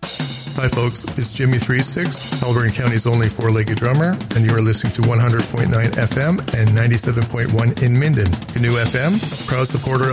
Hi folks, it's Jimmy Three Sticks, Haliburton County's only four-legged drummer, and you are listening to 100.9 FM and 97.1 in Minden. Canoe FM, proud supporter